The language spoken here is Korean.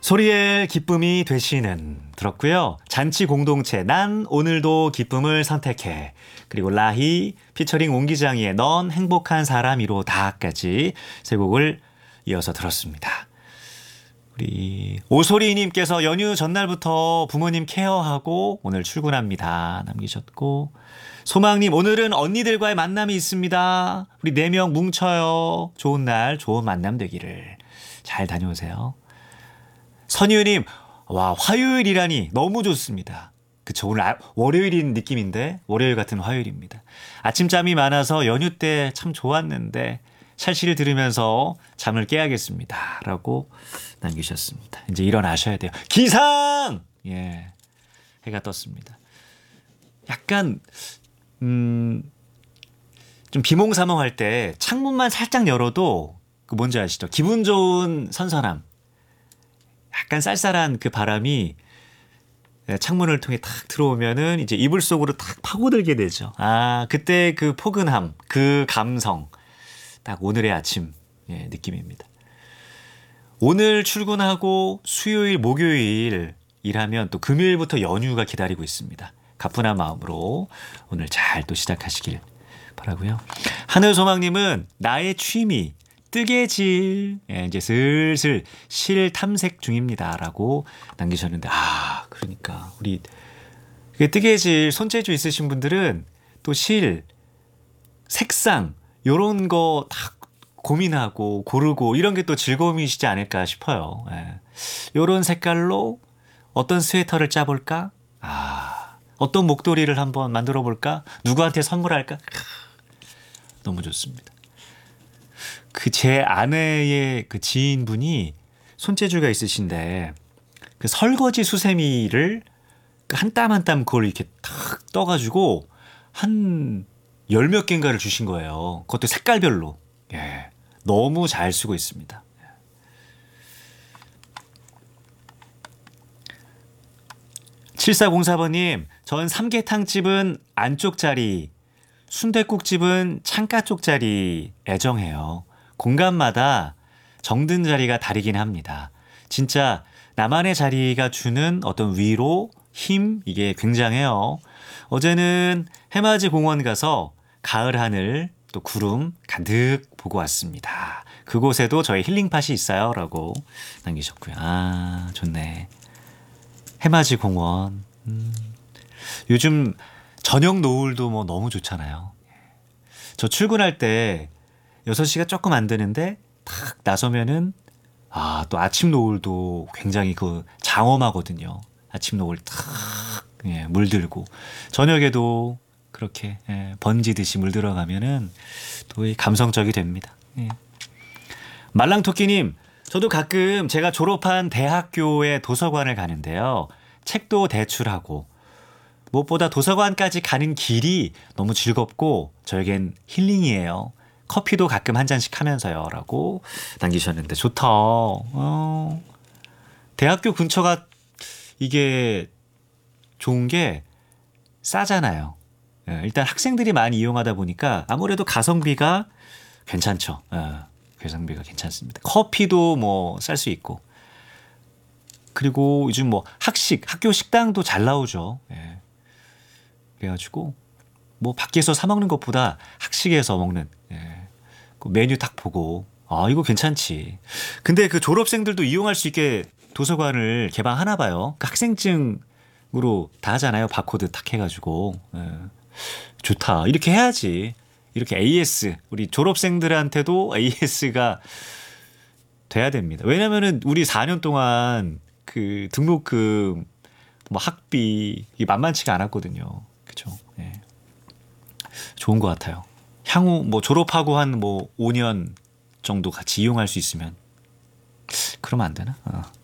소리의 기쁨이 되시는 들었고요. 잔치 공동체 난 오늘도 기쁨을 선택해. 그리고 라희 피처링 옹기장이의 넌 행복한 사람이로다까지 세 곡을 이어서 들었습니다. 우리 오소리님께서 연휴 전날부터 부모님 케어하고 오늘 출근합니다 남기셨고, 소망님 오늘은 언니들과의 만남이 있습니다. 우리 4명 뭉쳐요. 좋은 날 좋은 만남 되기를. 잘 다녀오세요. 선유님, 와, 화요일이라니 너무 좋습니다. 그쵸, 오늘 월요일인 느낌인데 월요일 같은 화요일입니다. 아침잠이 많아서 연휴 때 참 좋았는데 찰씨를 들으면서 잠을 깨야겠습니다 라고 남기셨습니다. 이제 일어나셔야 돼요. 기상! 예, 해가 떴습니다. 약간 좀 비몽사몽할 때 창문만 살짝 열어도 그 뭔지 아시죠? 기분 좋은 선선함, 약간 쌀쌀한 그 바람이 창문을 통해 탁 들어오면은 이제 이불 속으로 탁 파고들게 되죠. 아, 그때 그 포근함, 그 감성, 딱 오늘의 아침 느낌입니다. 오늘 출근하고 수요일, 목요일 일하면 또 금요일부터 연휴가 기다리고 있습니다. 가뿐한 마음으로 오늘 잘 또 시작하시길 바라고요. 하늘소망님은 나의 취미 뜨개질, 이제 슬슬 실 탐색 중입니다라고 남기셨는데, 아, 그러니까 우리 뜨개질 손재주 있으신 분들은 또 실, 색상 요런 거 딱 고민하고 고르고 이런 게 또 즐거움이시지 않을까 싶어요. 요런 색깔로 어떤 스웨터를 짜볼까? 아, 어떤 목도리를 한번 만들어 볼까? 누구한테 선물할까? 너무 좋습니다. 그 제 아내의 그 지인분이 손재주가 있으신데 그 설거지 수세미를 한 땀 한 땀 그걸 이렇게 탁 떠가지고 한 10몇 개인가를 주신 거예요. 그것도 색깔별로. 예, 너무 잘 쓰고 있습니다. 7404번님, 전 삼계탕집은 안쪽 자리, 순댓국집은 창가 쪽 자리 애정해요. 공간마다 정든 자리가 다르긴 합니다. 진짜 나만의 자리가 주는 어떤 위로, 힘, 이게 굉장해요. 어제는 해맞이 공원 가서 가을 하늘 또 구름 가득 보고 왔습니다. 그곳에도 저희 힐링팟이 있어요 라고 남기셨고요. 아, 좋네. 해맞이 공원. 요즘 저녁 노을도 뭐 너무 좋잖아요. 저 출근할 때 6시가 조금 안 되는데 탁 나서면은 또 아침 노을도 굉장히 그 장엄하거든요. 아침 노을 탁 물들고 저녁에도 그렇게 번지듯이 물들어가면은 또 감성적이 됩니다. 말랑토끼님, 저도 가끔 제가 졸업한 대학교의 도서관을 가는데요. 책도 대출하고 무엇보다 도서관까지 가는 길이 너무 즐겁고 저에겐 힐링이에요. 커피도 가끔 한 잔씩 하면서요 라고 남기셨는데 좋다. 대학교 근처가 이게 좋은 게 싸잖아요. 일단 학생들이 많이 이용하다 보니까 아무래도 가성비가 괜찮죠. 가성비가 괜찮습니다. 커피도 뭐 쌀 수 있고, 그리고 요즘 뭐 학교 식당도 잘 나오죠. 그래가지고 뭐 밖에서 사 먹는 것보다 학식에서 먹는 그 메뉴 딱 보고 이거 괜찮지. 근데 그 졸업생들도 이용할 수 있게 도서관을 개방하나 봐요. 그 학생증으로 다 하잖아요. 바코드 탁 해가지고. 좋다. 이렇게 해야지. 이렇게 AS, 우리 졸업생들한테도 AS가 돼야 됩니다. 왜냐면은 우리 4년 동안 그 등록금, 뭐 학비 이게 만만치가 않았거든요. 그렇죠. 좋은 것 같아요. 향후 뭐 졸업하고 한 뭐 5년 정도 같이 이용할 수 있으면 그러면 안 되나?